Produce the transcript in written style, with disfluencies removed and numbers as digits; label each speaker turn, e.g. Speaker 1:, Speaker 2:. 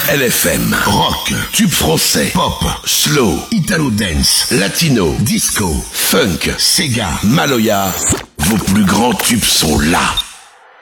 Speaker 1: LFM, rock, tube français, pop, slow, italo dance, latino, disco, funk, Sega, Maloya. Vos plus grands tubes sont là.